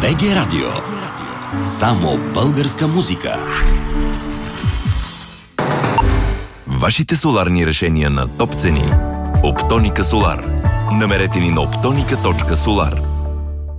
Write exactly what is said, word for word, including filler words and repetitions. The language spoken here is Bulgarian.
БГ Радио. Само българска музика. Вашите соларни решения на топ цени. Оптоника Солар. Намерете ни на оптоника точка солар.